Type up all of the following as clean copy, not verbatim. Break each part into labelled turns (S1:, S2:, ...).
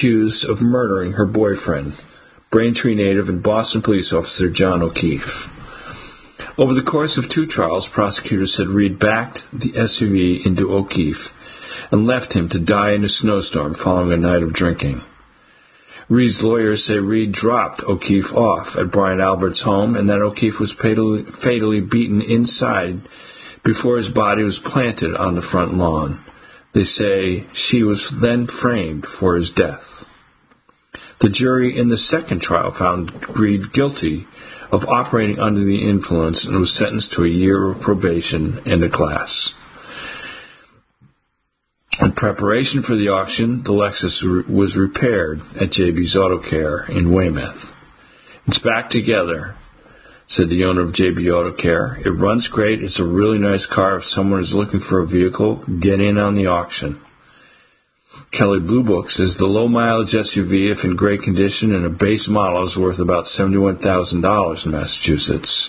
S1: accused of murdering her boyfriend, Braintree native and Boston police officer John O'Keefe. Over the course of 2 trials, prosecutors said Reed backed the SUV into O'Keefe and left him to die in a snowstorm following a night of drinking. Reed's lawyers say Reed dropped O'Keefe off at Brian Albert's home and that O'Keefe was fatally beaten inside before his body was planted on the front lawn. They say she was then framed for his death. The jury in the second trial found Reed guilty of operating under the influence and was sentenced to a year of probation and a class. In preparation for the auction, the Lexus was repaired at JB's Auto Care in Weymouth. "It's back together," said the owner of JB Auto Care. "It runs great. It's a really nice car. If someone is looking for a vehicle, get in on the auction." Kelley Blue Book says the low-mileage SUV, if in great condition and a base model, is worth about $71,000 in Massachusetts.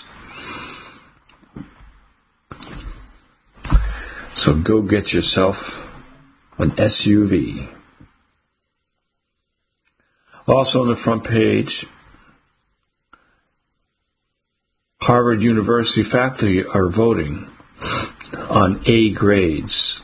S1: So go get yourself an SUV. Also on the front page, Harvard University faculty are voting on A grades.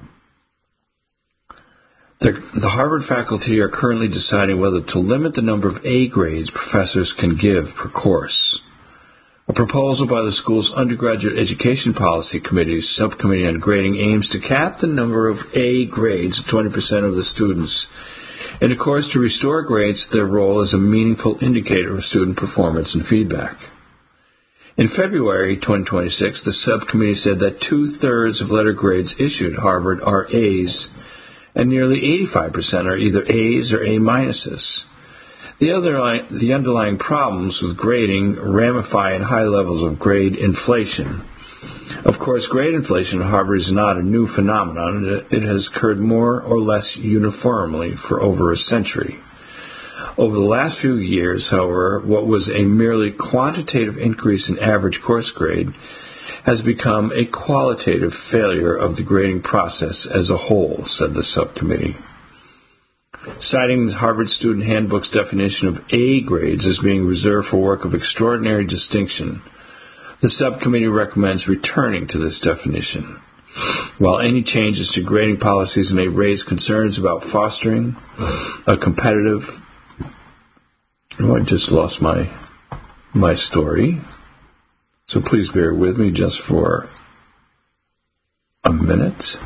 S1: The Harvard faculty are currently deciding whether to limit the number of A grades professors can give per course. A proposal by the school's Undergraduate Education Policy Committee's Subcommittee on Grading aims to cap the number of A grades at 20% of the students, in a course to restore grades to their role as a meaningful indicator of student performance and feedback. In February 2026, the subcommittee said that 2/3 of letter grades issued at Harvard are A's, and nearly 85% are either A's or A minuses. The underlying problems with grading ramify in high levels of grade inflation. Of course, grade inflation at Harvard is not a new phenomenon. It has occurred more or less uniformly for over a century. Over the last few years, however, what was a merely quantitative increase in average course grade has become a qualitative failure of the grading process as a whole, said the subcommittee. Citing the Harvard Student Handbook's definition of A grades as being reserved for work of extraordinary distinction, the subcommittee recommends returning to this definition. While any changes to grading policies may raise concerns about fostering a competitive... Oh, I just lost my story. So please bear with me just for a minute.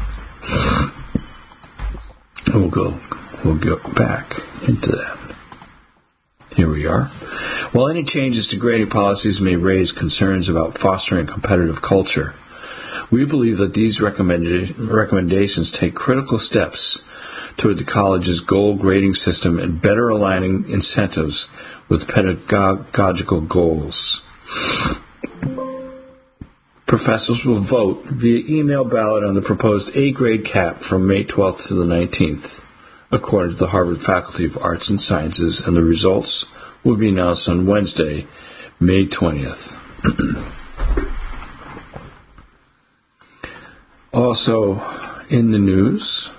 S1: We'll go back into that. Here we are. While any changes to grading policies may raise concerns about fostering a competitive culture, we believe that these recommendations take critical steps toward the college's goal grading system and better aligning incentives with pedagogical goals. Professors will vote via email ballot on the proposed A-grade cap from May 12th to the 19th, according to the Harvard Faculty of Arts and Sciences, and the results will be announced on Wednesday, May 20th. Also in the news,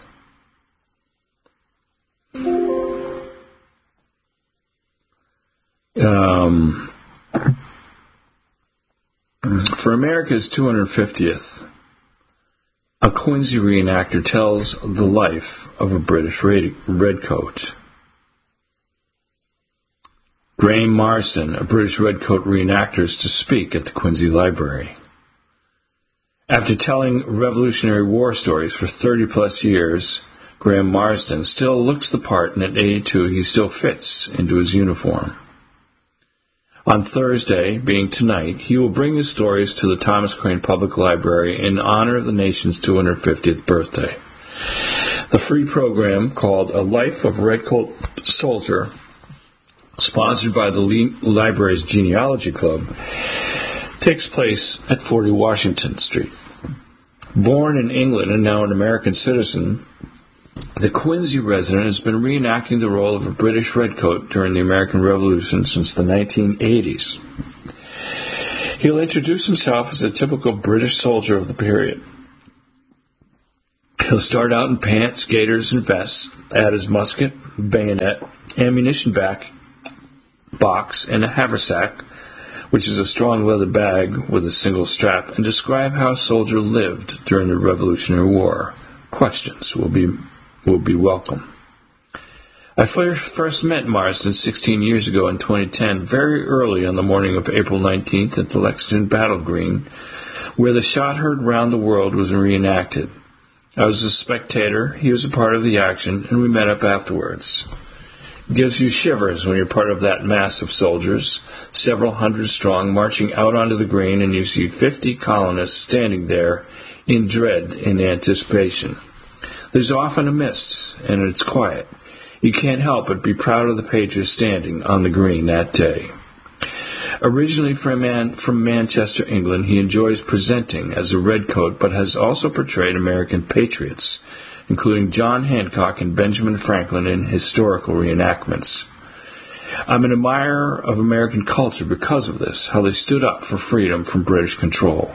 S1: for America's 250th, a Quincy reenactor tells the life of a British redcoat. Graham Marsden, a British redcoat reenactor, is to speak at the Quincy Library. After telling Revolutionary War stories for 30-plus years, Graham Marsden still looks the part, and at 82 he still fits into his uniform. On Thursday, being tonight, he will bring his stories to the Thomas Crane Public Library in honor of the nation's 250th birthday. The free program, called A Life of Redcoat Soldier, sponsored by the library's Genealogy Club, takes place at 40 Washington Street. Born in England and now an American citizen, the Quincy resident has been reenacting the role of a British redcoat during the American Revolution since the 1980s. He'll introduce himself as a typical British soldier of the period. He'll start out in pants, gaiters, and vests, add his musket, bayonet, ammunition box, and a haversack, which is a strong leather bag with a single strap, and describe how a soldier lived during the Revolutionary War. Questions will be welcome. I first met Marsden 16 years ago in 2010, very early on the morning of April 19th at the Lexington Battle Green, where the shot heard round the world was reenacted. I was a spectator, he was a part of the action, and we met up afterwards. It gives you shivers when you're part of that mass of soldiers, several hundred strong, marching out onto the green, and you see 50 colonists standing there in dread and anticipation. There's often a mist, and it's quiet. You can't help but be proud of the patriots standing on the green that day. Originally from Manchester, England, he enjoys presenting as a redcoat, but has also portrayed American patriots, including John Hancock and Benjamin Franklin in historical reenactments. I'm an admirer of American culture because of this, how they stood up for freedom from British control.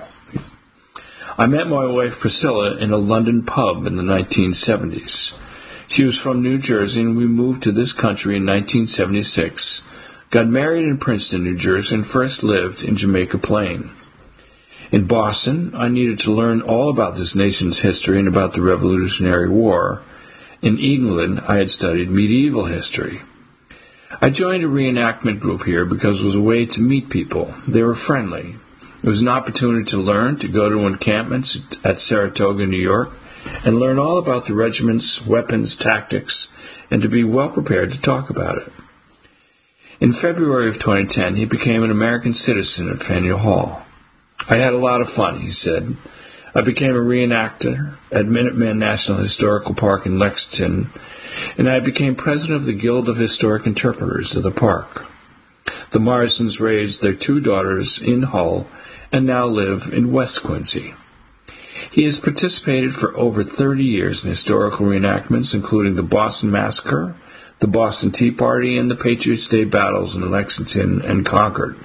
S1: I met my wife Priscilla in a London pub in the 1970s. She was from New Jersey, and we moved to this country in 1976, got married in Princeton, New Jersey, and first lived in Jamaica Plain. In Boston, I needed to learn all about this nation's history and about the Revolutionary War. In England, I had studied medieval history. I joined a reenactment group here because it was a way to meet people. They were friendly. It was an opportunity to learn, to go to encampments at Saratoga, New York, and learn all about the regiments, weapons, tactics, and to be well prepared to talk about it. In February of 2010, he became an American citizen at Faneuil Hall. I had a lot of fun, he said. I became a reenactor at Minuteman National Historical Park in Lexington, and I became president of the Guild of Historic Interpreters of the park. The Marsdens raised their 2 daughters in Hull and now live in West Quincy. He has participated for over 30 years in historical reenactments, including the Boston Massacre, the Boston Tea Party, and the Patriots' Day battles in Lexington and Concord.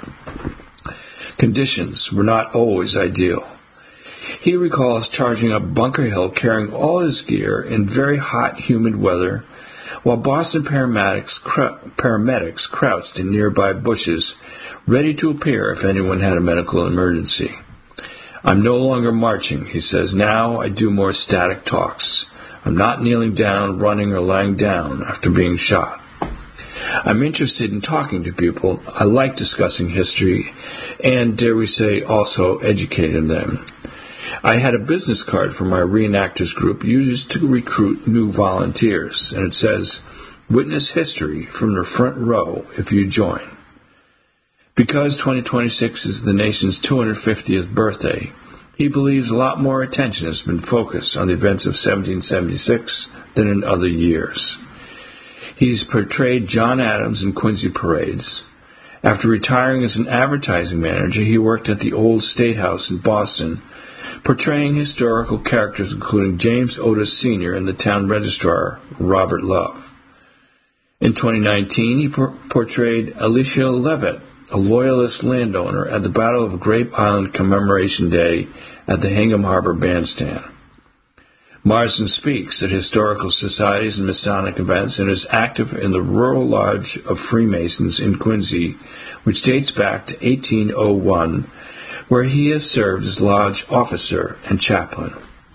S1: Conditions were not always ideal. He recalls charging up Bunker Hill carrying all his gear in very hot, humid weather, while Boston paramedics crouched in nearby bushes, ready to appear if anyone had a medical emergency. I'm no longer marching, he says. Now I do more static talks. I'm not kneeling down, running, or lying down after being shot. I'm interested in talking to people. I like discussing history and, dare we say, also educating them. I had a business card for my reenactors group used to recruit new volunteers, and it says, "Witness history from the front row if you join." Because 2026 is the nation's 250th birthday, he believes a lot more attention has been focused on the events of 1776 than in other years. He's portrayed John Adams in Quincy parades. After retiring as an advertising manager, he worked at the Old State House in Boston, portraying historical characters including James Otis Sr. and the town registrar, Robert Love. In 2019, he portrayed Alicia Levitt, a loyalist landowner, at the Battle of Grape Island Commemoration Day at the Hingham Harbor Bandstand. Marsden speaks at historical societies and Masonic events and is active in the Rural Lodge of Freemasons in Quincy, which dates back to 1801, where he has served as lodge officer and chaplain.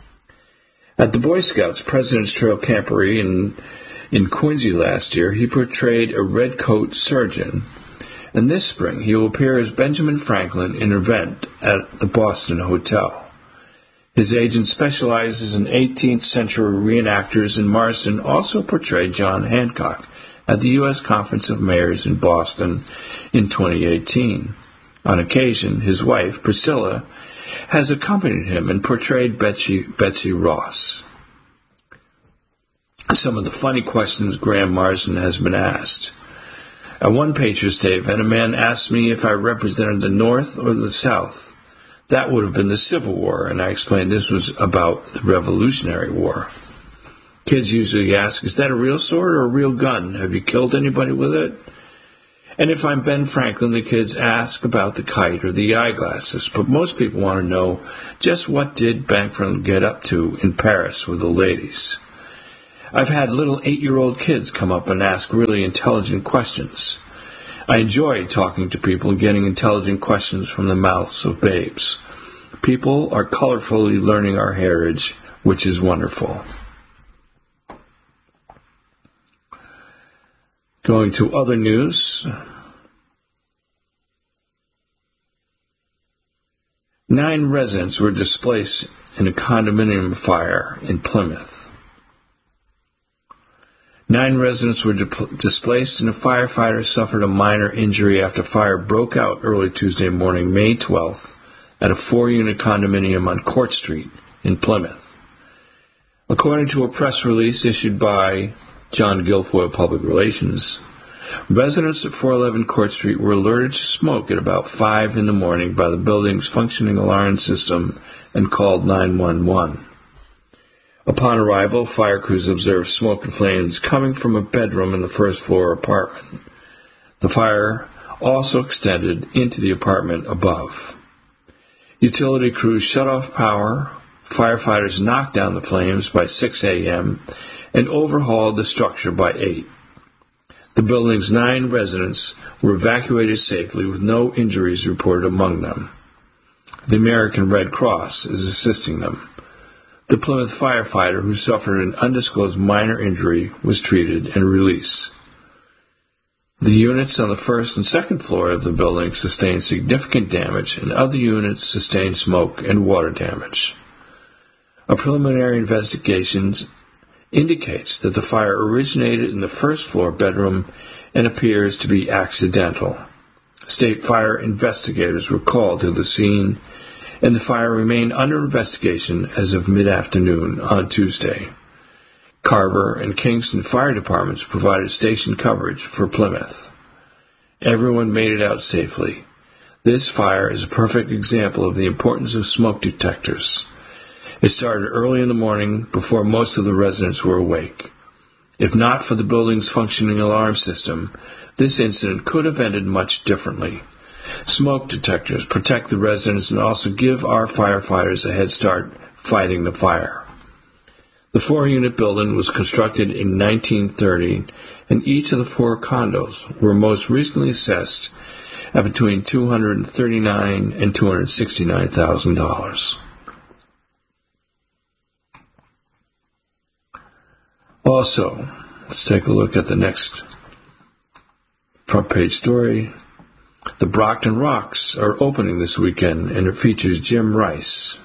S1: At the Boy Scouts President's Trail Camporee in Quincy last year, he portrayed a redcoat surgeon, and this spring he will appear as Benjamin Franklin in an event at the Boston Hotel. His agent specializes in 18th century reenactors, and Marsden also portrayed John Hancock at the U.S. Conference of Mayors in Boston in 2018. On occasion, his wife, Priscilla, has accompanied him and portrayed Betsy Ross. Some of the funny questions Graham Marsden has been asked. At one Patriots' Day event, a man asked me if I represented the North or the South. That would have been the Civil War, and I explained this was about the Revolutionary War. Kids usually ask, is that a real sword or a real gun? Have you killed anybody with it? And if I'm Ben Franklin, the kids ask about the kite or the eyeglasses, but most people want to know just what did Ben Franklin get up to in Paris with the ladies. I've had little 8-year-old kids come up and ask really intelligent questions. I enjoy talking to people and getting intelligent questions from the mouths of babes. People are colorfully learning our heritage, which is wonderful. Going to other news. 9 residents were displaced in a condominium fire in Plymouth. 9 residents were displaced and a firefighter suffered a minor injury after fire broke out early Tuesday morning, May 12th, at a 4-unit condominium on Court Street in Plymouth. According to a press release issued by John Guilfoyle Public Relations, residents at 411 Court Street were alerted to smoke at about 5 in the morning by the building's functioning alarm system and called 911. Upon arrival, fire crews observed smoke and flames coming from a bedroom in the first-floor apartment. The fire also extended into the apartment above. Utility crews shut off power, firefighters knocked down the flames by 6 a.m., and overhauled the structure by 8. The building's 9 residents were evacuated safely with no injuries reported among them. The American Red Cross is assisting them. The Plymouth firefighter who suffered an undisclosed minor injury was treated and released. The units on the first and second floor of the building sustained significant damage, and other units sustained smoke and water damage. A preliminary investigation indicates that the fire originated in the first-floor bedroom and appears to be accidental. State fire investigators were called to the scene, and the fire remained under investigation as of mid-afternoon on Tuesday. Carver and Kingston fire departments provided station coverage for Plymouth. Everyone made it out safely. This fire is a perfect example of the importance of smoke detectors. It started early in the morning before most of the residents were awake. If not for the building's functioning alarm system, this incident could have ended much differently. Smoke detectors protect the residents and also give our firefighters a head start fighting the fire. The 4-unit building was constructed in 1930, and each of the 4 condos were most recently assessed at between $239,000 and $269,000. Also, let's take a look at the next front page story. The Brockton Rocks are opening this weekend, and it features Jim Rice.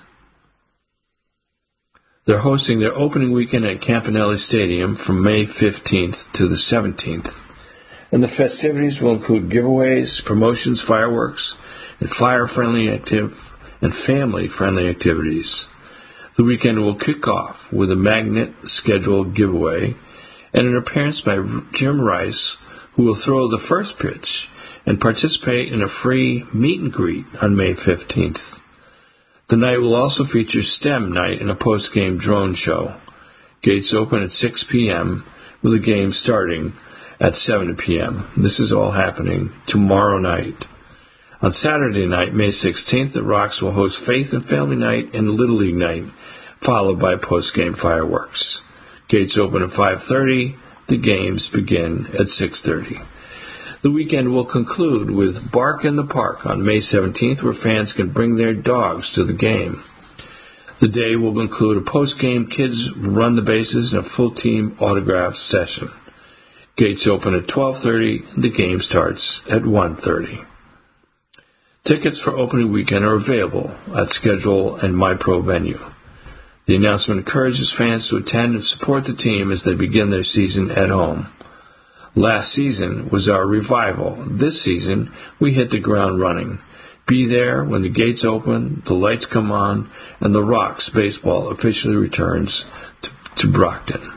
S1: They're hosting their opening weekend at Campanelli Stadium from May 15th to the 17th, and the festivities will include giveaways, promotions, fireworks, and family-friendly activities. The weekend will kick off with a magnet scheduled giveaway and an appearance by Jim Rice, who will throw the first pitch and participate in a free meet and greet on May 15th. The night will also feature STEM night and a post-game drone show. Gates open at 6 p.m. with the game starting at 7 p.m. This is all happening tomorrow night. On Saturday night, May 16th, the Rocks will host Faith and Family Night and Little League Night, followed by post-game fireworks. Gates open at 5:30. The games begin at 6:30. The weekend will conclude with Bark in the Park on May 17th, where fans can bring their dogs to the game. The day will include a post-game kids run the bases and a full-team autograph session. Gates open at 12:30. The game starts at 1:30. Tickets for opening weekend are available at Schedule and MyPro Venue. The announcement encourages fans to attend and support the team as they begin their season at home. Last season was our revival. This season, we hit the ground running. Be there when the gates open, the lights come on, and the Rocks baseball officially returns to Brockton.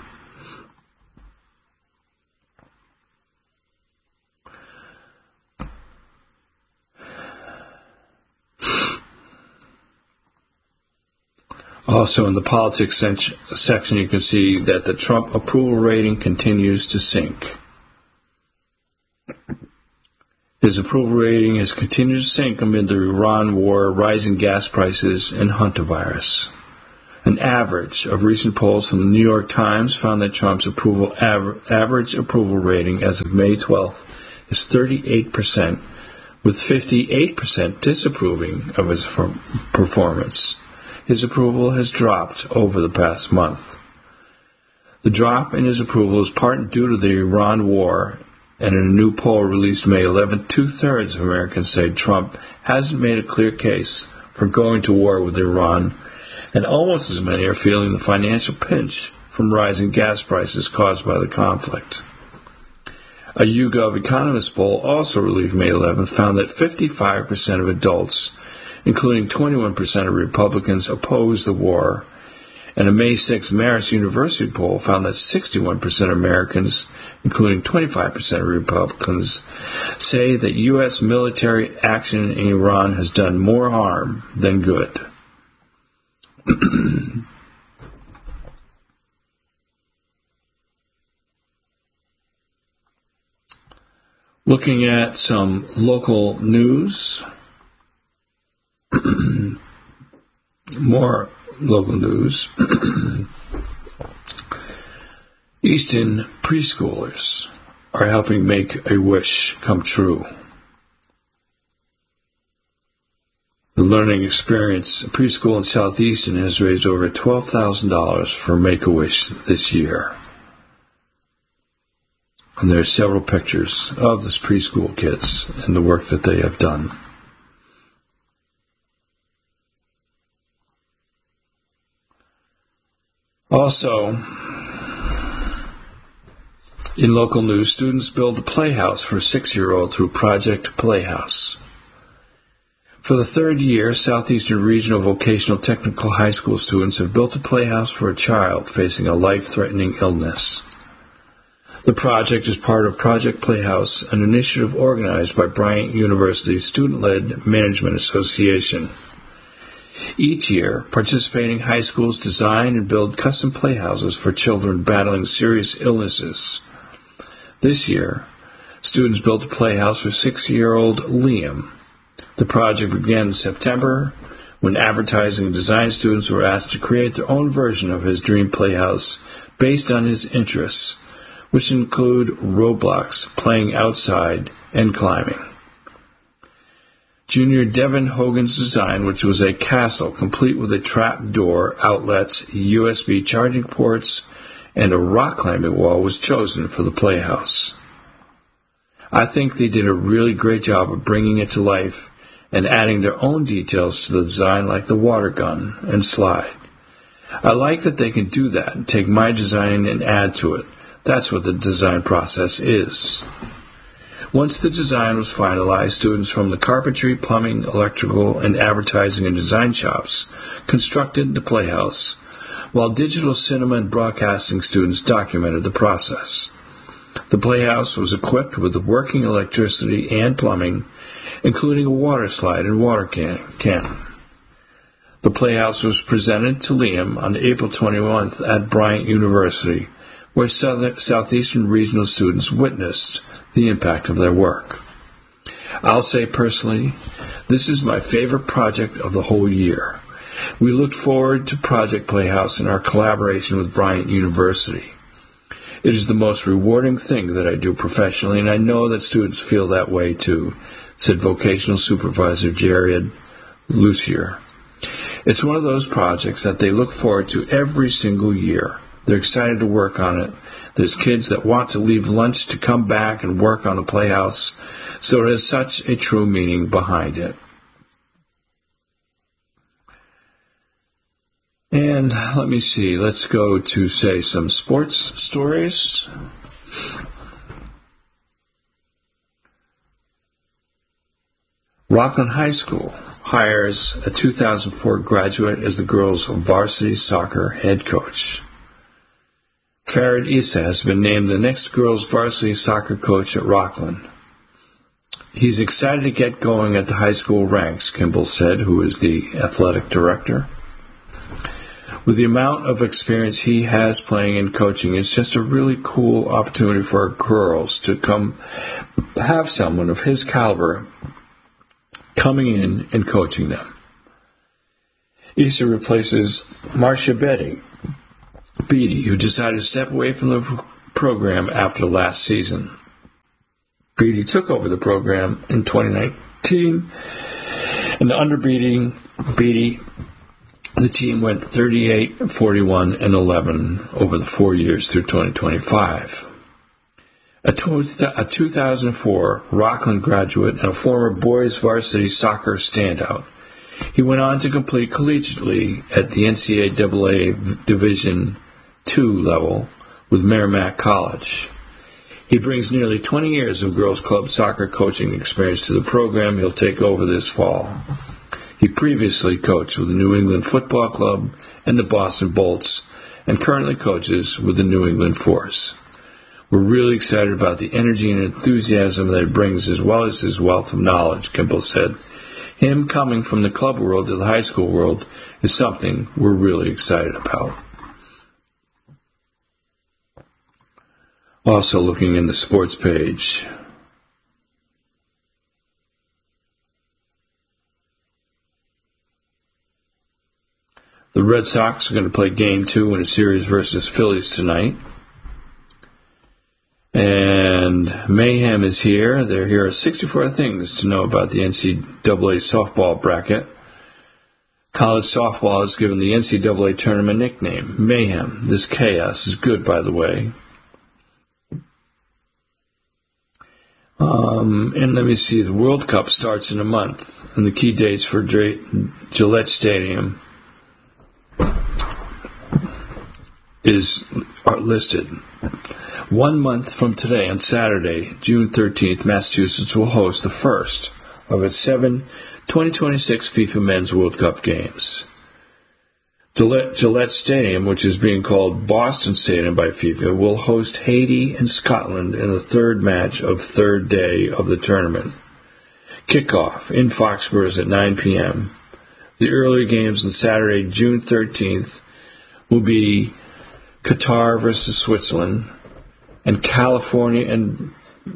S1: Also, in the politics section, you can see that the Trump approval rating continues to sink. His approval rating has continued to sink amid the Iran war, rising gas prices, and hantavirus. An average of recent polls from the New York Times found that Trump's average approval rating as of May 12th is 38%, with 58% disapproving of his performance. His approval has dropped over the past month. The drop in his approval is part due to the Iran war, and in a new poll released May 11th, 2/3 of Americans say Trump hasn't made a clear case for going to war with Iran, and almost as many are feeling the financial pinch from rising gas prices caused by the conflict. A YouGov Economist poll, also released May 11th, found that 55% of adults, including 21% of Republicans, oppose the war, and a May 6th Marist University poll found that 61% of Americans, including 25% of Republicans, say that U.S. military action in Iran has done more harm than good. Looking at some local news, more local news. Easton preschoolers are helping make a wish come true. The Learning Experience preschool in South Easton has raised over $12,000 for Make-A-Wish this year. And there are several pictures of the preschool kids and the work that they have done. Also, in local news, students build a playhouse for a 6-year-old through Project Playhouse. For the third year, Southeastern Regional Vocational Technical High School students have built a playhouse for a child facing a life-threatening illness. The project is part of Project Playhouse, an initiative organized by Bryant University Student-Led Management Association. Each year, participating high schools design and build custom playhouses for children battling serious illnesses. This year, students built a playhouse for 6-year-old Liam. The project began in September, when advertising and design students were asked to create their own version of his dream playhouse based on his interests, which include Roblox, playing outside, and climbing. Junior Devin Hogan's design, which was a castle complete with a trap door, outlets, USB charging ports, and a rock climbing wall, was chosen for the playhouse. I think they did a really great job of bringing it to life and adding their own details to the design, like the water gun and slide. I like that they can do that and take my design and add to it. That's what the design process is. Once the design was finalized, students from the carpentry, plumbing, electrical, and advertising and design shops constructed the playhouse, while digital cinema and broadcasting students documented the process. The playhouse was equipped with working electricity and plumbing, including a water slide and water cannon. The playhouse was presented to Liam on April 21st at Bryant University, where Southeastern Regional students witnessed the impact of their work. I'll say personally, this is my favorite project of the whole year. We looked forward to Project Playhouse and our collaboration with Bryant University. It is the most rewarding thing that I do professionally, and I know that students feel that way too, said Vocational Supervisor Jared Lucier. It's one of those projects that they look forward to every single year. They're excited to work on it. There's kids that want to leave lunch to come back and work on the playhouse, so it has such a true meaning behind it. And let me see, let's go to, say, some sports stories. Rockland High School hires a 2004 graduate as the girls' varsity soccer head coach. Farid Issa has been named the next girls' varsity soccer coach at Rockland. He's excited to get going at the high school ranks, Kimball said, who is the athletic director. With the amount of experience he has playing and coaching, it's just a really cool opportunity for our girls to come have someone of his caliber coming in and coaching them. Easter replaces Marcia Beatty, who decided to step away from the program after last season. Beatty took over the program in 2019, and under Beatty, the team went 38, 41, and 11 over the 4 years through 2025. A 2004 Rockland graduate and a former boys varsity soccer standout, he went on to complete collegiately at the NCAA Division II level with Merrimack College. He brings nearly 20 years of girls' club soccer coaching experience to the program he'll take over this fall. He previously coached with the New England Football Club and the Boston Bolts, and currently coaches with the New England Force. We're really excited about the energy and enthusiasm that it brings, as well as his wealth of knowledge, Kimball said. Him coming from the club world to the high school world is something we're really excited about. Also looking in the sports page, the Red Sox are going to play Game 2 in a series versus Phillies tonight. And mayhem is here. Here are 64 things to know about the NCAA softball bracket. College softball has given the NCAA tournament nickname Mayhem. This chaos is good, by the way. And let me see, the World Cup starts in a month, and the key dates for Gillette Stadium are listed. 1 month from today, on Saturday, June 13th, Massachusetts will host the first of its 7 2026 FIFA Men's World Cup games. Gillette Stadium, which is being called Boston Stadium by FIFA, will host Haiti and Scotland in the third match of third day of the tournament. Kickoff in Foxborough at 9 p.m. The earlier games on Saturday, June 13th, will be Qatar versus Switzerland, and California and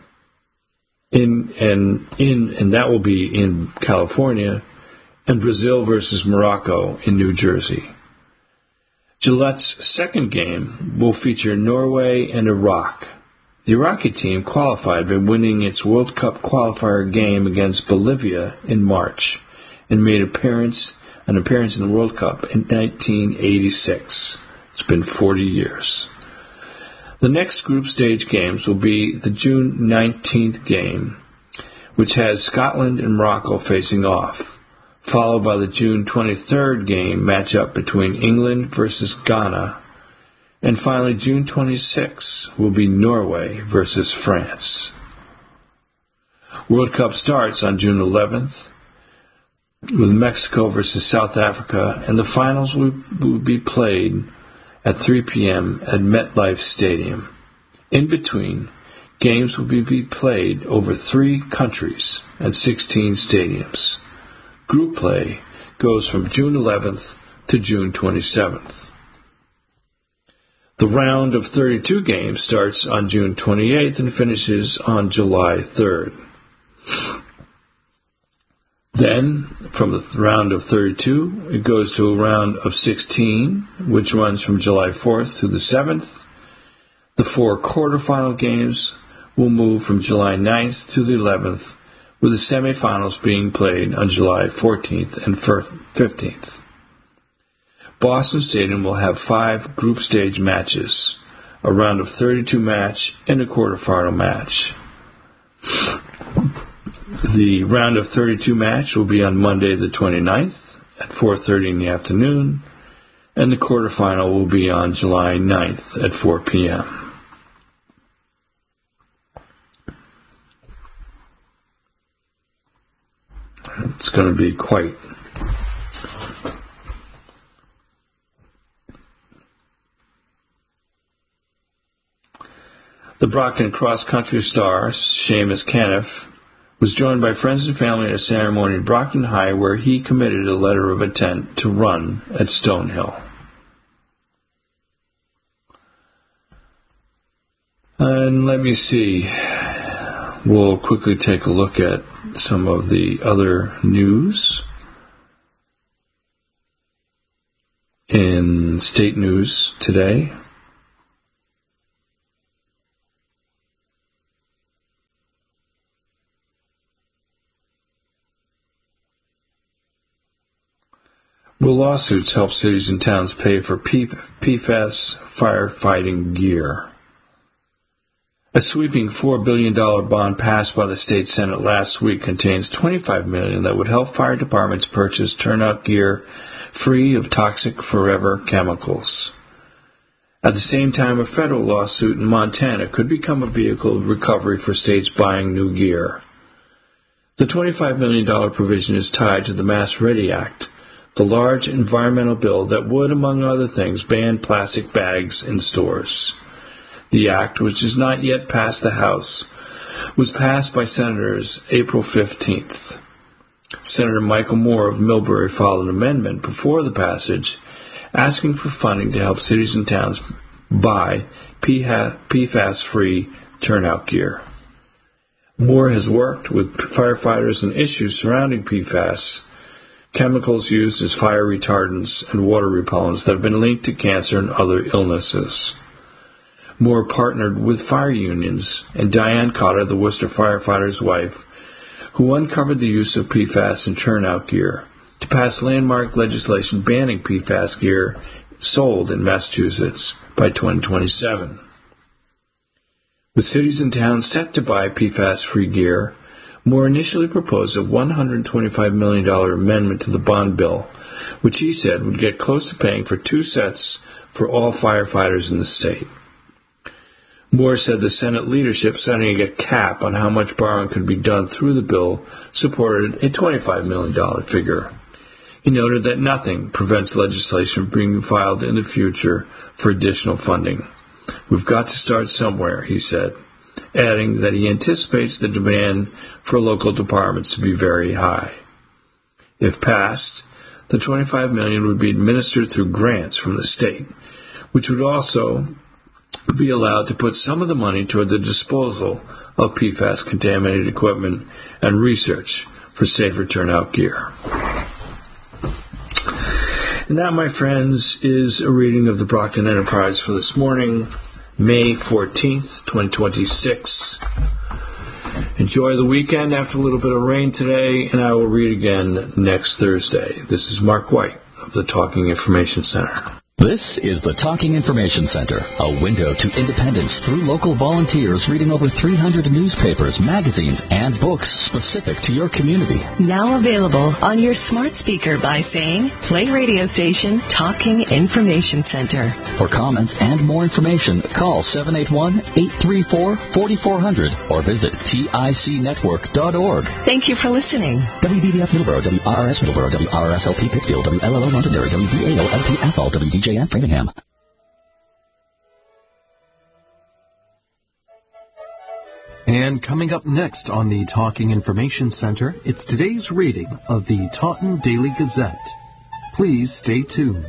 S1: that will be in California, and Brazil versus Morocco in New Jersey. Gillette's second game will feature Norway and Iraq. The Iraqi team qualified by winning its World Cup qualifier game against Bolivia in March and made an appearance in the World Cup in 1986. It's been 40 years. The next group stage games will be the June 19th game, which has Scotland and Morocco facing off, followed by the June 23rd game matchup between England versus Ghana, and finally June 26th will be Norway versus France. World Cup starts on June 11th with Mexico versus South Africa, and the finals will be played at 3 p.m. at MetLife Stadium. In between, games will be played over 3 countries and 16 stadiums. Group play goes from June 11th to June 27th. The round of 32 games starts on June 28th and finishes on July 3rd. Then, from the round of 32, it goes to a round of 16, which runs from July 4th to the 7th. The 4 quarterfinal games will move from July 9th to the 11th, with the semifinals being played on July 14th and 15th. Boston Stadium will have 5 group stage matches, a round of 32 match, and a quarterfinal match. The round of 32 match will be on Monday the 29th at 4:30 in the afternoon, and the quarterfinal will be on July 9th at 4 p.m. It's going to be quite the Brockton cross-country star, Seamus Caniff, was joined by friends and family at a ceremony at Brockton High where he committed a letter of intent to run at Stonehill. And let me see. We'll quickly take a look at some of the other news. In state news today, will lawsuits help cities and towns pay for PFAS firefighting gear? A sweeping $4 billion bond passed by the state Senate last week contains $25 million that would help fire departments purchase turnout gear free of toxic forever chemicals. At the same time, a federal lawsuit in Montana could become a vehicle of recovery for states buying new gear. The $25 million provision is tied to the Mass Ready Act, the large environmental bill that would, among other things, ban plastic bags in stores. The act, which has not yet passed the House, was passed by Senators April 15th. Senator Michael Moore of Millbury filed an amendment before the passage asking for funding to help cities and towns buy PFAS-free turnout gear. Moore has worked with firefighters on issues surrounding PFAS, chemicals used as fire retardants and water repellents that have been linked to cancer and other illnesses. Moore partnered with fire unions and Diane Cotter, the Worcester firefighter's wife, who uncovered the use of PFAS in turnout gear, to pass landmark legislation banning PFAS gear sold in Massachusetts by 2027. With cities and towns set to buy PFAS-free gear, Moore initially proposed a $125 million amendment to the bond bill, which he said would get close to paying for 2 sets for all firefighters in the state. Moore said the Senate leadership, setting a cap on how much borrowing could be done through the bill, supported a $25 million figure. He noted that nothing prevents legislation from being filed in the future for additional funding. We've got to start somewhere, he said, adding that he anticipates the demand for local departments to be very high. If passed, the $25 million would be administered through grants from the state, which would also be allowed to put some of the money toward the disposal of PFAS-contaminated equipment and research for safer turnout gear. And that, my friends, is a reading of the Brockton Enterprise for this morning, May 14th, 2026. Enjoy the weekend after a little bit of rain today, and I will read again next Thursday. This is Mark White of the Talking Information Center.
S2: This is the Talking Information Center, a window to independence through local volunteers reading over 300 newspapers, magazines, and books specific to your community.
S3: Now available on your smart speaker by saying, play radio station Talking Information Center.
S2: For comments and more information, call 781-834-4400 or visit ticnetwork.org.
S3: Thank you for listening.
S2: WBBF Middleborough, WRRS Middleborough, WRSLP Pittsfield, WLLO Londonderry, WVAO LPFL, WDJN Framingham.
S4: And coming up next on the Talking Information Center, it's today's reading of the Taunton Daily Gazette. Please stay tuned.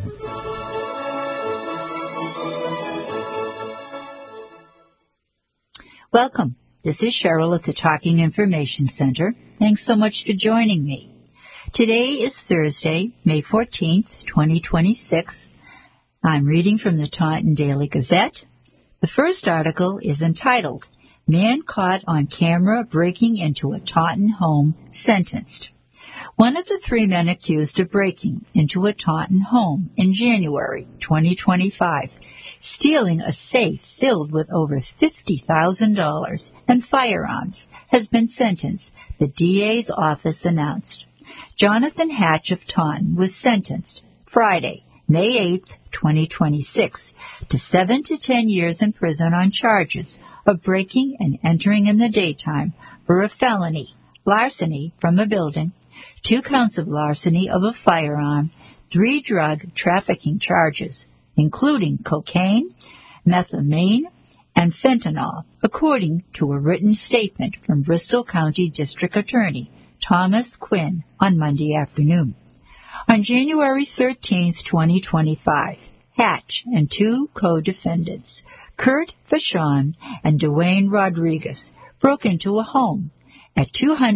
S5: Welcome. This is Cheryl at the Talking Information Center. Thanks so much for joining me. Today is Thursday, May 14th, 2026. I'm reading from the Taunton Daily Gazette. The first article is entitled, Man Caught on Camera Breaking into a Taunton Home Sentenced. One of the 3 men accused of breaking into a Taunton home in January 2025, stealing a safe filled with over $50,000 and firearms, has been sentenced, the DA's office announced. Jonathan Hatch of Taunton was sentenced Friday, May 8th, 2026, to 7 to 10 years in prison on charges of breaking and entering in the daytime for a felony, larceny from a building, 2 counts of larceny of a firearm, 3 drug trafficking charges, including cocaine, methamphetamine, and fentanyl, according to a written statement from Bristol County District Attorney Thomas Quinn on Monday afternoon. On January 13, 2025, Hatch and 2 co-defendants Kurt Vachon and Dwayne Rodriguez broke into a home at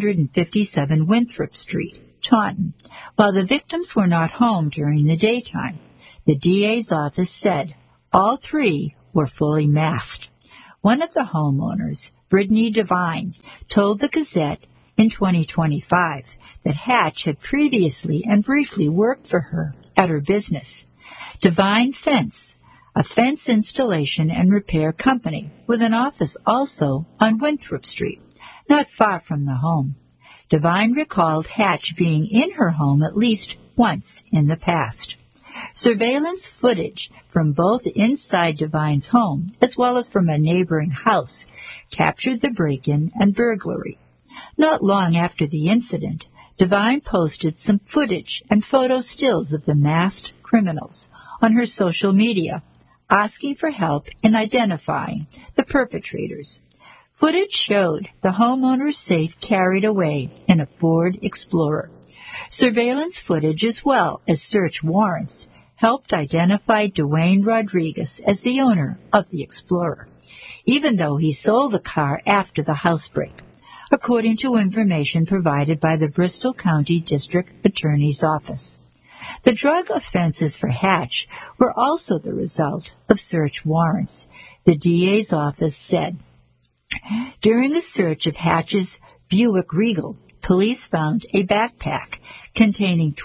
S5: 257 Winthrop Street, Taunton, while the victims were not home during the daytime. The DA's office said all three were fully masked. One of the homeowners, Brittany Devine, told the Gazette in 2025 that Hatch had previously and briefly worked for her at her business, Devine Fence, a fence installation and repair company with an office also on Winthrop Street, not far from the home. Devine recalled Hatch being in her home at least once in the past. Surveillance footage from both inside Devine's home as well as from a neighboring house captured the break-in and burglary. Not long after the incident, Devine posted some footage and photo stills of the masked criminals on her social media, asking for help in identifying the perpetrators. Footage showed the homeowner's safe carried away in a Ford Explorer. Surveillance footage as well as search warrants helped identify Dwayne Rodriguez as the owner of the Explorer, even though he sold the car after the housebreak, according to information provided by the Bristol County District Attorney's Office. The drug offenses for Hatch were also the result of search warrants, the DA's office said. During a search of Hatch's Buick Regal, police found a backpack containing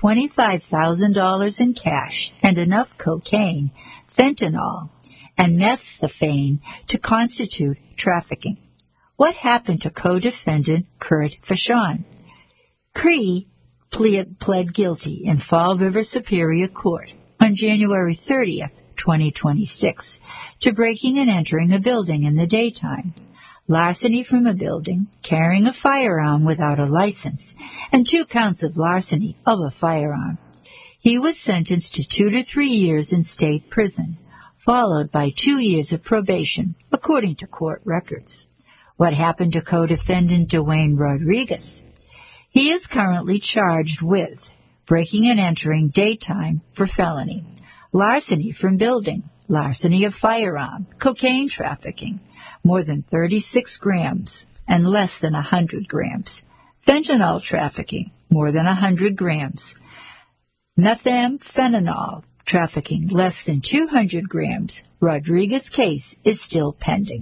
S5: $25,000 in cash and enough cocaine, fentanyl, and methamphetamine to constitute trafficking. What happened to co-defendant Kurt Vachon? Cree pled guilty in Fall River Superior Court on January 30th, 2026, to breaking and entering a building in the daytime, larceny from a building, carrying a firearm without a license, and 2 counts of larceny of a firearm. He was sentenced to 2 to 3 years in state prison, followed by 2 years of probation, according to court records. What happened to co-defendant Dwayne Rodriguez? He is currently charged with breaking and entering daytime for felony, larceny from building, larceny of firearm, cocaine trafficking, more than 36 grams and less than 100 grams, fentanyl trafficking, more than 100 grams, methamphetamine trafficking, less than 200 grams. Rodriguez's case is still pending.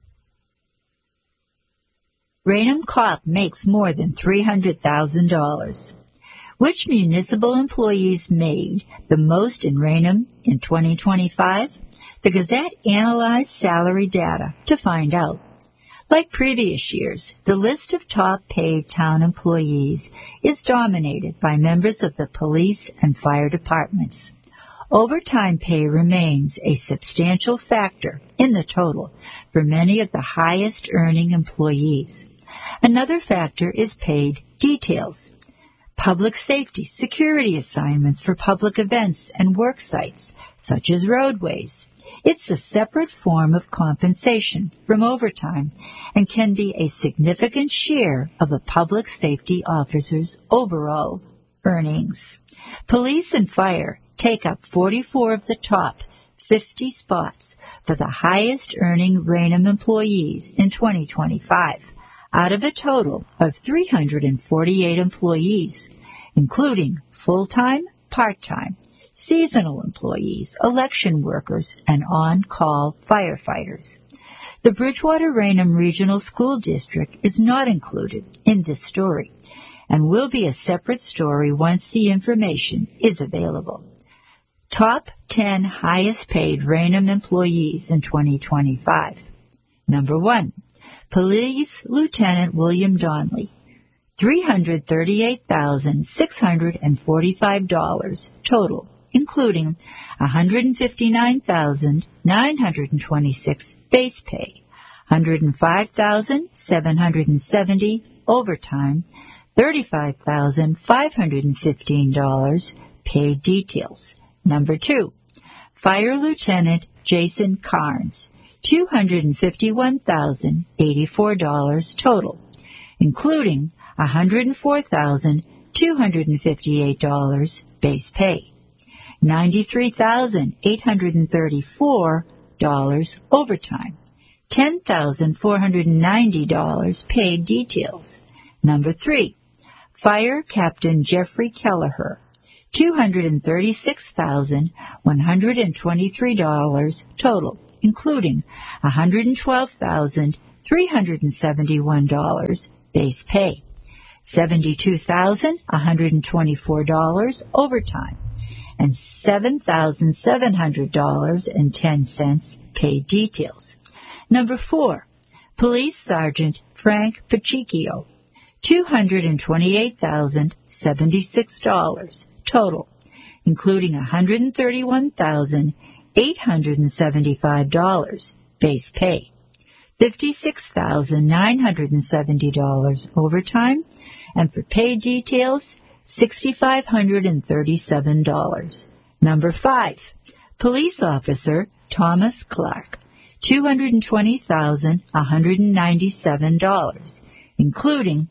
S5: Raynham cop makes more than $300,000. Which municipal employees made the most in Raynham in 2025? The Gazette analyzed salary data to find out. Like previous years, the list of top-paid town employees is dominated by members of the police and fire departments. Overtime pay remains a substantial factor in the total for many of the highest-earning employees. Another factor is paid details, public safety, security assignments for public events and work sites, such as roadways. It's a separate form of compensation from overtime and can be a significant share of a public safety officer's overall earnings. Police and fire take up 44 of the top 50 spots for the highest-earning Raynham employees in 2025, out of a total of 348 employees, including full-time, part-time, seasonal employees, election workers, and on-call firefighters. The Bridgewater-Raynham Regional School District is not included in this story and will be a separate story once the information is available. Top 10 highest-paid Raynham employees in 2025. Number 1. Police Lieutenant William Donnelly, $338,645 total, including $159,926 base pay, $105,770 overtime, $35,515 paid details. Number 2, Fire Lieutenant Jason Carnes, $251,084 total, including $104,258 base pay, $93,834 overtime. $10,490 paid details. Number 3, Fire Captain Jeffrey Kelleher, $236,123 total, including $112,371 base pay, $72,124 overtime, and $7,700.10 paid details. Number 4, Police Sergeant Frank Pachicchio, $228,076 total, including $131,875 base pay, $56,970 overtime, and for pay details, $6,537. Number 5, Police Officer Thomas Clark, $220,197, including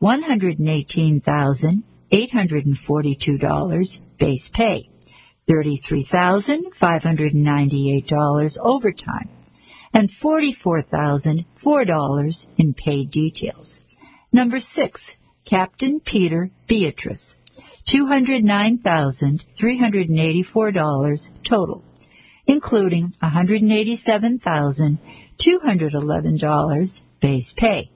S5: $118,842 base pay, $33,598 overtime, and $44,004 in paid details. Number 6, Captain Peter Beatrice, $209,384 total, including $187,211 base pay,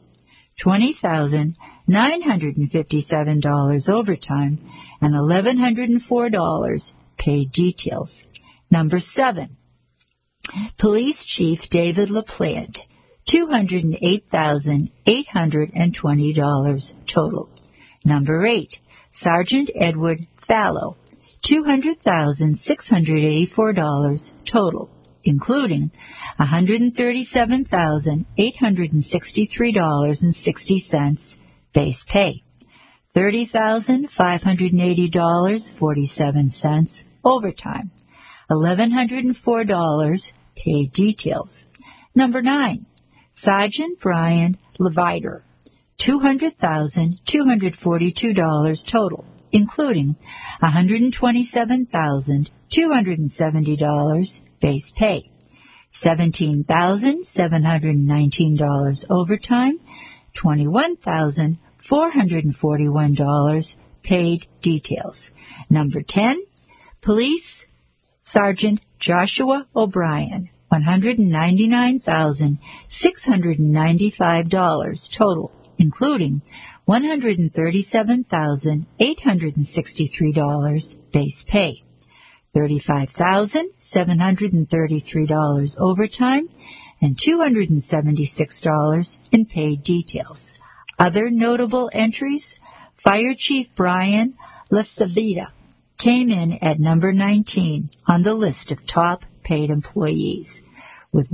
S5: $20,957 overtime, and $1,104 paid details. Number 7, Police Chief David LaPlante, $208,820 total. Number 8, Sergeant Edward Fallow, $200,684 total, including $137,863.60 base pay, $30,580.47 overtime, $1,104 paid details. Number 9, Sergeant Brian Leviter, $200,242 total, including $127,270 base pay, $17,719 overtime, $21,441 paid details. Number 10, Police Sergeant Joshua O'Brien, $199,695 total, including $137,863 base pay, $35,733 overtime, and $276 in paid details. Other notable entries: Fire Chief Brian LaSavita came in at number 19 on the list of top paid employees, with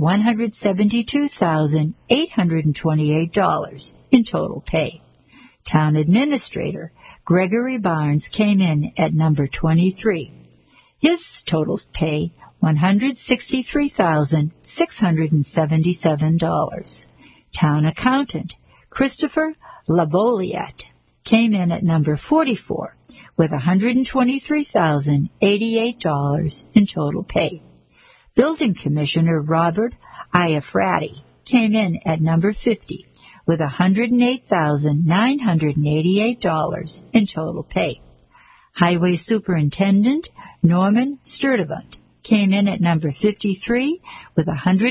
S5: $172,828 in total pay. Town Administrator Gregory Barnes came in at number 23. His total pay, $163,677. Town Accountant Christopher Laboliat came in at number 44 with $123,088 in total pay. Building Commissioner Robert Iafrati came in at number 50 with $108,988 in total pay. Highway Superintendent Norman Sturdivant came in at number 53 with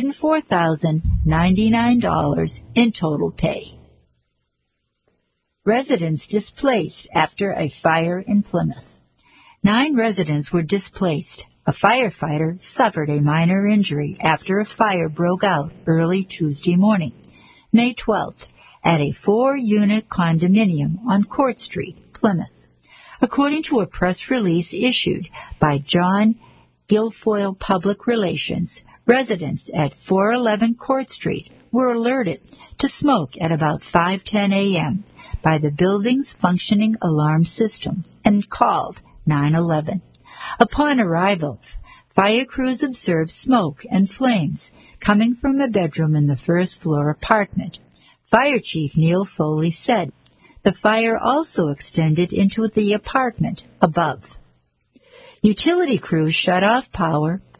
S5: $104,099 in total pay. Residents displaced after a fire in Plymouth. 9 residents were displaced. A firefighter suffered a minor injury after a fire broke out early Tuesday morning, May 12th, at a 4-unit condominium on Court Street, Plymouth. According to a press release issued by John Guilfoyle Public Relations, residents at 411 Court Street were alerted to smoke at about 5:10 a.m. by the building's functioning alarm system and called 911. Upon arrival, fire crews observed smoke and flames coming from a bedroom in the first-floor apartment. Fire Chief Neil Foley said the fire also extended into the apartment above. Utility crews shut off power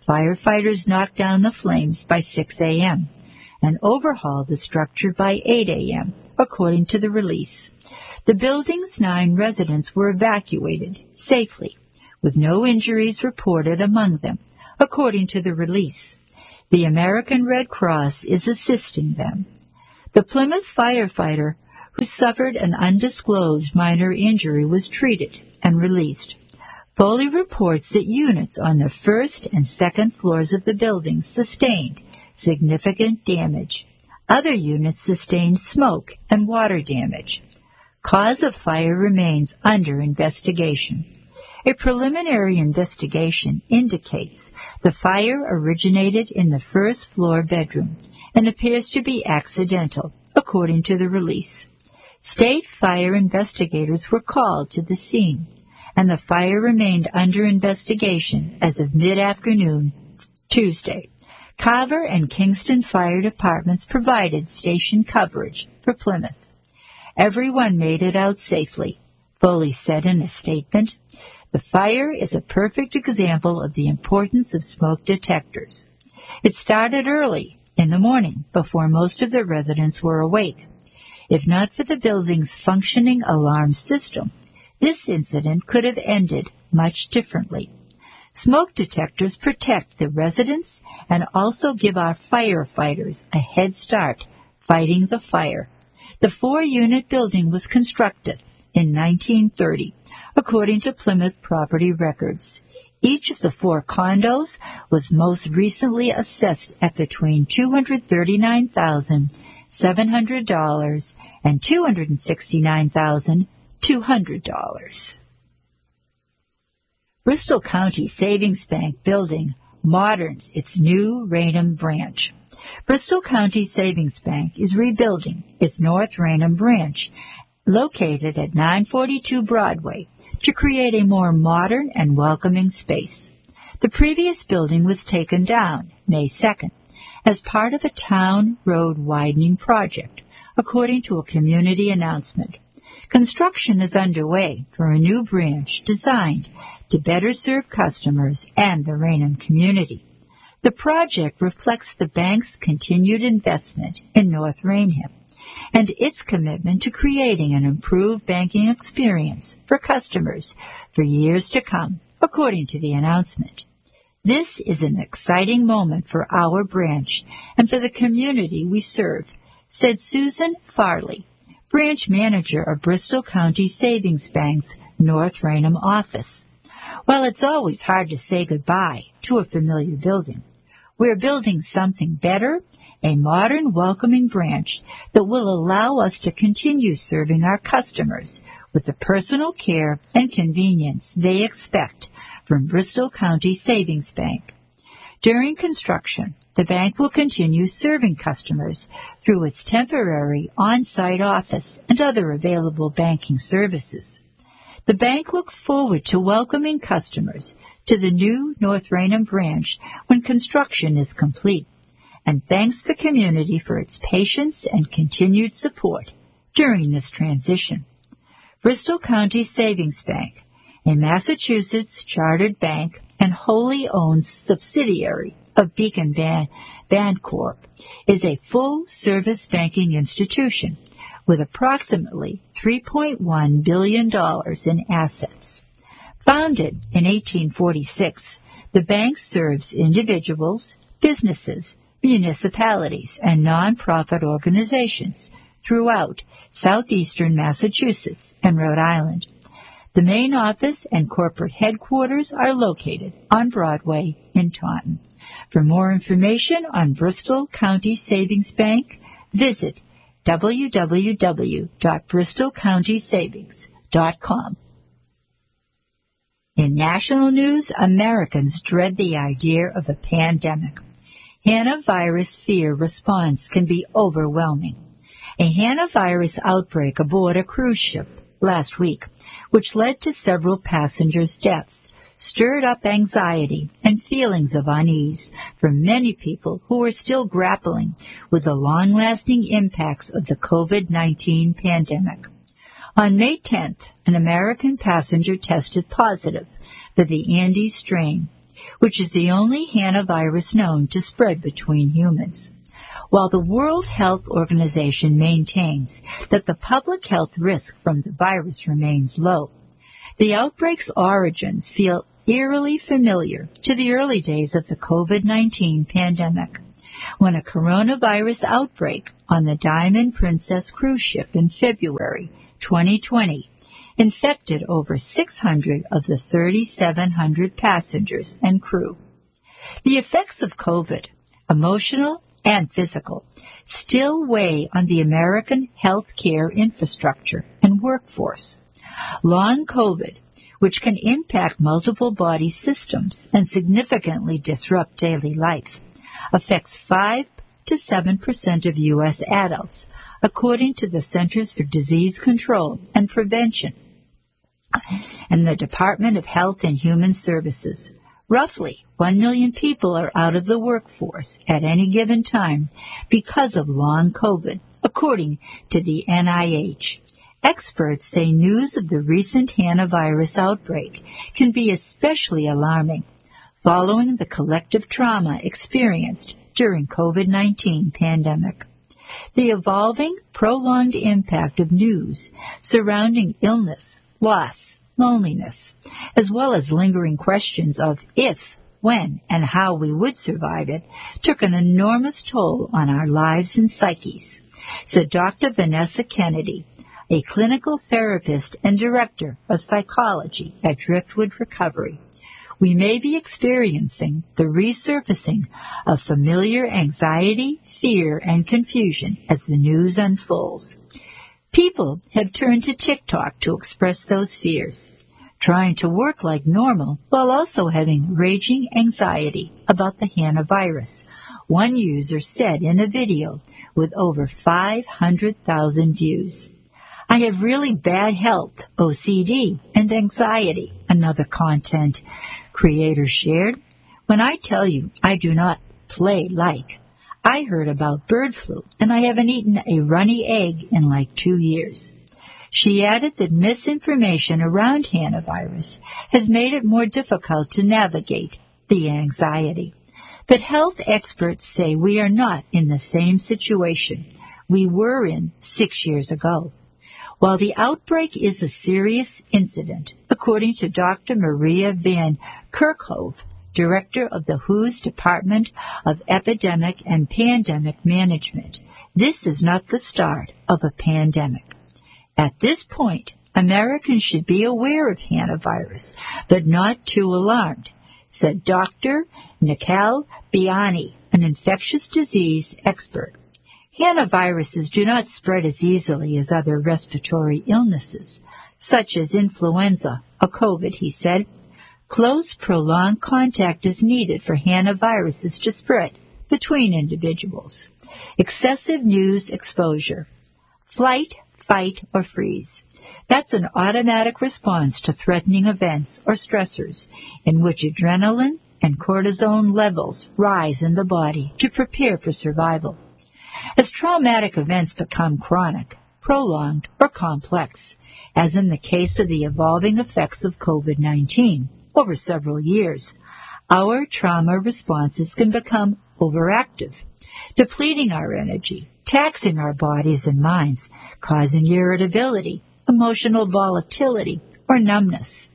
S5: Firefighters knocked down the flames by 6 a.m. and overhauled the structure by 8 a.m., according to the release. The building's 9 residents were evacuated safely, with no injuries reported among them, according to the release. The American Red Cross is assisting them. The Plymouth firefighter who suffered an undisclosed minor injury was treated and released. Foley reports that units on the first and second floors of the building sustained significant damage. Other units sustained smoke and water damage. Cause of fire remains under investigation. A preliminary investigation indicates the fire originated in the first floor bedroom and appears to be accidental, according to the release. State fire investigators were called to the scene, and the fire remained under investigation as of mid-afternoon Tuesday. Carver and Kingston fire departments provided station coverage for Plymouth. Everyone made it out safely, Foley said in a statement. The fire is a perfect example of the importance of smoke detectors. It started early in the morning, before most of the residents were awake. If not for the building's functioning alarm system, this incident could have ended much differently. Smoke detectors protect the residents and also give our firefighters a head start fighting the fire. The 4-unit building was constructed in 1930, according to Plymouth property records. Each of the 4 condos was most recently assessed at between $239,700 and $269,200. Bristol County Savings Bank building moderns its new Raynham branch. Bristol County Savings Bank is rebuilding its North Raynham branch, located at 942 Broadway, to create a more modern and welcoming space. The previous building was taken down May 2nd as part of a town road widening project, according to a community announcement. Construction is underway for a new branch designed to better serve customers and the Raynham community. The project reflects the bank's continued investment in North Raynham and its commitment to creating an improved banking experience for customers for years to come, according to the announcement. This is an exciting moment for our branch and for the community we serve, said Susan Farley, branch manager of Bristol County Savings Bank's North Raynham office. While it's always hard to say goodbye to a familiar building, we're building something better, a modern, welcoming branch that will allow us to continue serving our customers with the personal care and convenience they expect from Bristol County Savings Bank. During construction, the bank will continue serving customers through its temporary on-site office and other available banking services. The bank looks forward to welcoming customers to the new North Raynham branch when construction is complete, and thanks the community for its patience and continued support during this transition. Bristol County Savings Bank, a Massachusetts chartered bank and wholly owned subsidiary of Beacon Bancorp, is a full-service banking institution with approximately $3.1 billion in assets. Founded in 1846, the bank serves individuals, businesses, municipalities, and nonprofit organizations throughout southeastern Massachusetts and Rhode Island. The main office and corporate headquarters are located on Broadway in Taunton. For more information on Bristol County Savings Bank, visit www.bristolcountysavings.com. In national news, Americans dread the idea of a pandemic. Hantavirus fear response can be overwhelming. A hantavirus outbreak aboard a cruise ship last week, which led to several passengers' deaths, stirred up anxiety and feelings of unease for many people who are still grappling with the long-lasting impacts of the COVID-19 pandemic. On May 10th, an American passenger tested positive for the Andes strain. which is the only hantavirus known to spread between humans. While the World Health Organization maintains that the public health risk from the virus remains low, the outbreak's origins feel eerily familiar to the early days of the COVID-19 pandemic, when a coronavirus outbreak on the Diamond Princess cruise ship in February 2020 infected over 600 of the 3,700 passengers and crew. The effects of COVID, emotional and physical, still weigh on the American healthcare infrastructure and workforce. Long COVID, which can impact multiple body systems and significantly disrupt daily life, affects 5 to 7% of U.S. adults, according to the Centers for Disease Control and Prevention and the Department of Health and Human Services. Roughly 1 million people are out of the workforce at any given time because of long COVID, according to the NIH. Experts say news of the recent hantavirus outbreak can be especially alarming following the collective trauma experienced during COVID-19 pandemic. The evolving, prolonged impact of news surrounding illness, loss, loneliness, as well as lingering questions of if, when, and how we would survive it, took an enormous toll on our lives and psyches, said Dr. Vanessa Kennedy, a clinical therapist and director of psychology at Driftwood Recovery. We may be experiencing the resurfacing of familiar anxiety, fear, and confusion as the news unfolds. People have turned to TikTok to express those fears, trying to work like normal while also having raging anxiety about the hantavirus, one user said in a video with over 500,000 views. I have really bad health, OCD, and anxiety, another content creator shared. When I tell you I do not play like, I heard about bird flu, and I haven't eaten a runny egg in like 2 years. She added that misinformation around hantavirus has made it more difficult to navigate the anxiety. But health experts say we are not in the same situation we were in 6 years ago. While the outbreak is a serious incident, according to Dr. Maria Van Kerkhove, director of the WHO's Department of Epidemic and Pandemic Management, this is not the start of a pandemic. At this point, Americans should be aware of hantavirus, but not too alarmed, said Dr. Nikhil Biani, an infectious disease expert. Hantaviruses do not spread as easily as other respiratory illnesses, such as influenza or COVID, he said. Close, prolonged contact is needed for hantaviruses to spread between individuals. Excessive news exposure. Flight, fight, or freeze. That's an automatic response to threatening events or stressors in which adrenaline and cortisone levels rise in the body to prepare for survival. As traumatic events become chronic, prolonged, or complex, as in the case of the evolving effects of COVID-19 over several years, our trauma responses can become overactive, depleting our energy, taxing our bodies and minds, causing irritability, emotional volatility, or numbness.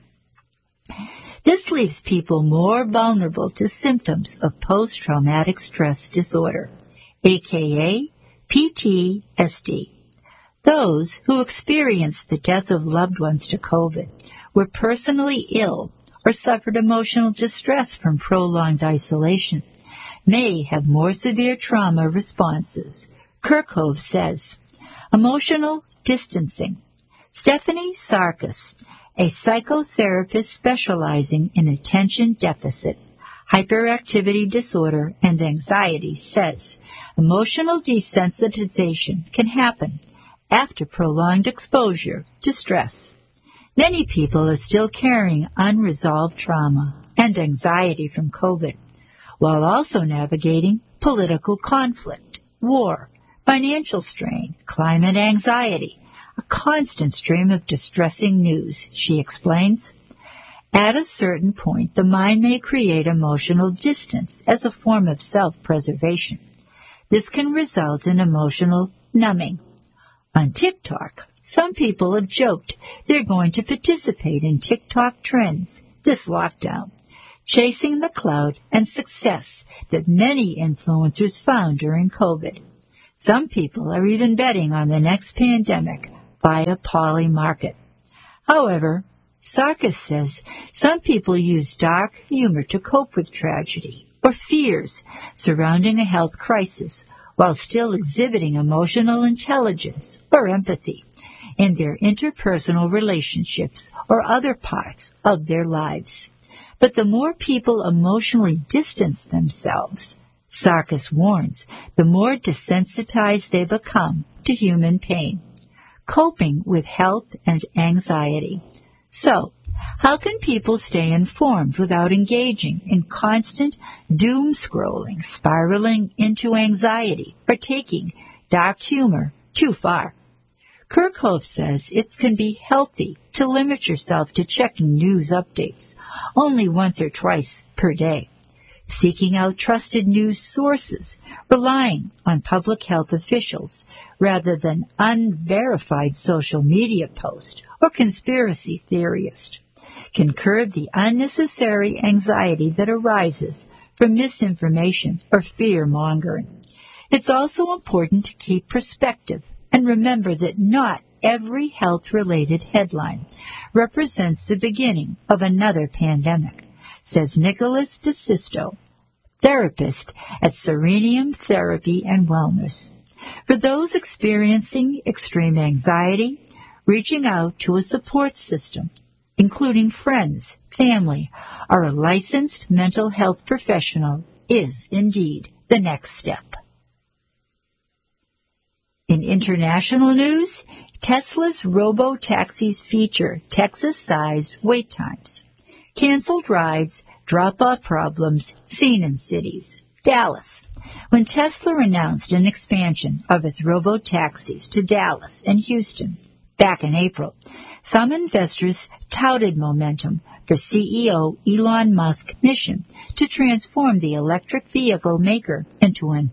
S5: This leaves people more vulnerable to symptoms of post-traumatic stress disorder, aka PTSD. Those who experienced the death of loved ones to COVID were personally ill or suffered emotional distress from prolonged isolation may have more severe trauma responses, Kerkhove says. Emotional distancing. Stephanie Sarkis, a psychotherapist specializing in attention deficit, hyperactivity disorder, and anxiety, says emotional desensitization can happen after prolonged exposure to stress. Many people are still carrying unresolved trauma and anxiety from COVID, while also navigating political conflict, war, financial strain, climate anxiety, a constant stream of distressing news, she explains. At a certain point, the mind may create emotional distance as a form of self-preservation. This can result in emotional numbing. On TikTok, some people have joked they're going to participate in TikTok trends this lockdown, chasing the clout and success that many influencers found during COVID. Some people are even betting on the next pandemic via Poly Market. However, Sarkis says some people use dark humor to cope with tragedy or fears surrounding a health crisis while still exhibiting emotional intelligence or empathy in their interpersonal relationships or other parts of their lives. But the more people emotionally distance themselves, Sarkis warns, the more desensitized they become to human pain, coping with health and anxiety. So, how can people stay informed without engaging in constant doom scrolling, spiraling into anxiety, or taking dark humor too far? Kirchhoff says it can be healthy to limit yourself to checking news updates only once or twice per day, seeking out trusted news sources, relying on public health officials rather than unverified social media posts or conspiracy theorists, can curb the unnecessary anxiety that arises from misinformation or fear-mongering. It's also important to keep perspective and remember that not every health-related headline represents the beginning of another pandemic, says Nicholas DeSisto, therapist at Serenium Therapy and Wellness. For those experiencing extreme anxiety, reaching out to a support system, including friends, family, or a licensed mental health professional, is indeed the next step. In international news, Tesla's robo-taxis feature Texas-sized wait times. Canceled rides, drop-off problems seen in cities. Dallas. When Tesla announced an expansion of its robo-taxis to Dallas and Houston back in April, some investors touted momentum for CEO Elon Musk's mission to transform the electric vehicle maker into an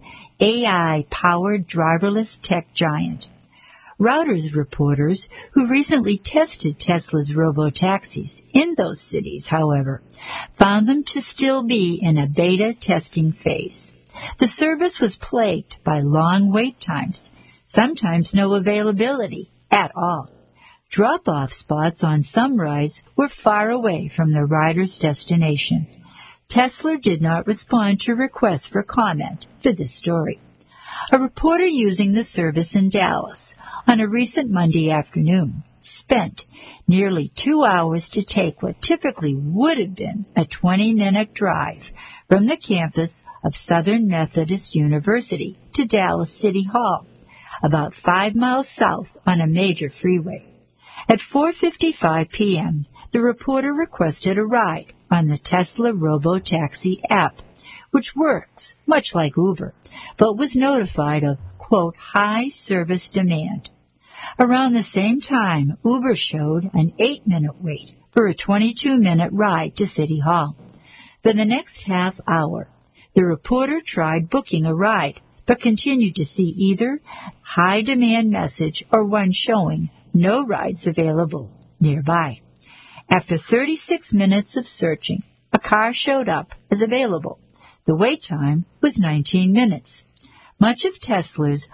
S5: AI-powered driverless tech giant. Reuters reporters who recently tested Tesla's robo-taxis in those cities, however, found them to still be in a beta testing phase. The service was plagued by long wait times, sometimes no availability at all. Drop-off spots on some rides were far away from the rider's destination. Tesla did not respond to requests for comment for this story. A reporter using the service in Dallas on a recent Monday afternoon spent nearly 2 hours to take what typically would have been a 20-minute drive from the campus of Southern Methodist University to Dallas City Hall, about 5 miles south on a major freeway. At 4:55 p.m., the reporter requested a ride on the Tesla Robo-Taxi app, which works much like Uber, but was notified of, quote, high service demand. Around the same time, Uber showed an 8-minute wait for a 22-minute ride to City Hall. For the next half hour, the reporter tried booking a ride, but continued to see either high demand message or one showing no rides available nearby. After 36 minutes of searching, a car showed up as available. The wait time was 19 minutes. Much of Tesla's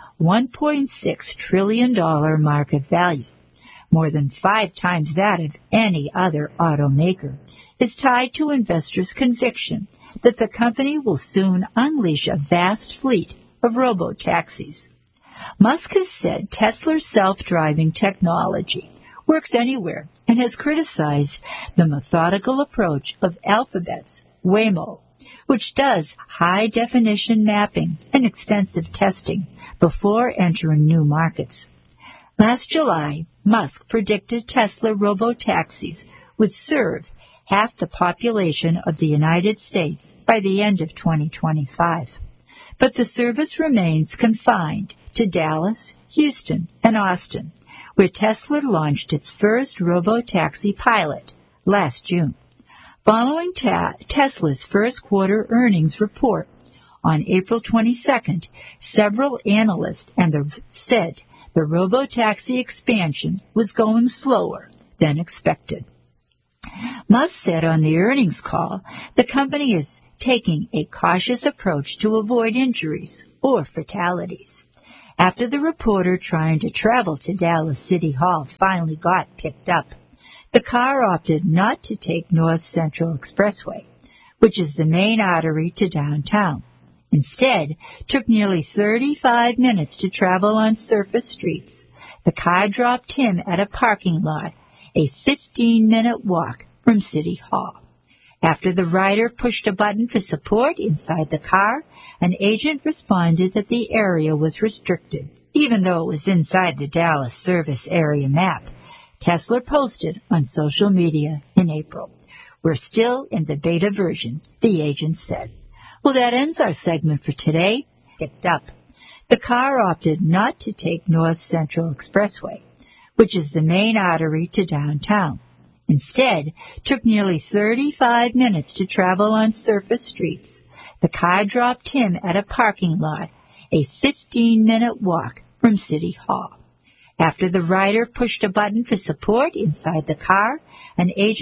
S5: $1.6 trillion market value, more than 5 times that of any other automaker, is tied to investors' conviction that the company will soon unleash a vast fleet of robo-taxis. Musk has said Tesla's self-driving technology works anywhere and has criticized the methodical approach of Alphabet's Waymo, which does high-definition mapping and extensive testing before entering new markets. Last July, Musk predicted Tesla robo-taxis would serve half the population of the United States by the end of 2025. But the service remains confined to Dallas, Houston, and Austin, where Tesla launched its first robo-taxi pilot last June. Following Tesla's first quarter earnings report on April 22nd, several analysts said the robotaxi expansion was going slower than expected. Musk said on the earnings call the company is taking a cautious approach to avoid injuries or fatalities. After the reporter trying to travel to Dallas City Hall finally got picked up, the car opted not to take North Central Expressway, which is the main artery to downtown. Instead, took nearly 35 minutes to travel on surface streets. The car dropped him at a parking lot, a 15-minute walk from City Hall. After the rider pushed a button for support inside the car, an agent responded that the area was restricted, even though it was inside the Dallas service area map. Tesla posted on social media in April. We're still in the beta version, the agent said. Well, that ends our segment for today. Picked up. The car opted not to take North Central Expressway, which is the main artery to downtown. Instead, took nearly 35 minutes to travel on surface streets. The car dropped him at a parking lot, a 15-minute walk from City Hall. After the rider pushed a button for support inside the car, an agent